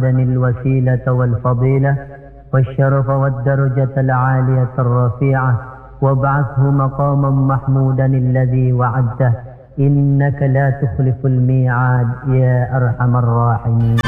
الوسيلة والفضيلة والشرف والدرجة العالية الرفيعة وابعثه مقاما محمودا الذي وعدته إنك لا تخلف الميعاد يا أرحم الراحمين.